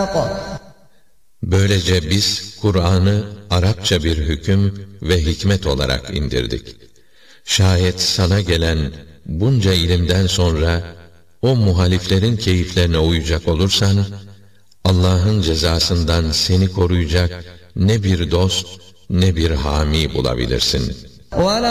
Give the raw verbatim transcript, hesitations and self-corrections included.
Böylece biz Kur'an'ı Arapça bir hüküm ve hikmet olarak indirdik. Şayet sana gelen bunca ilimden sonra o muhaliflerin keyiflerine uyacak olursan, Allah'ın cezasından seni koruyacak ne bir dost ne bir hami bulabilirsin.